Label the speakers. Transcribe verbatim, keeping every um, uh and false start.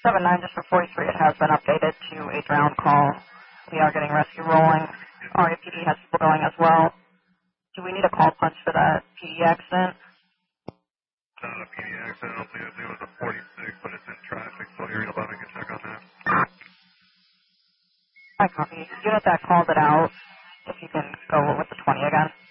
Speaker 1: seven nine, just for forty-three, it has been updated to a drown call. We are getting rescue rolling. R A P D has people going as well. Do we need a call punch for that P D accident?
Speaker 2: Not a P D accident. I don't think it was a forty-six, but it's in traffic, so Area eleven can check on that.
Speaker 1: I copy. Unit that called it out, if you can go with the twenty again.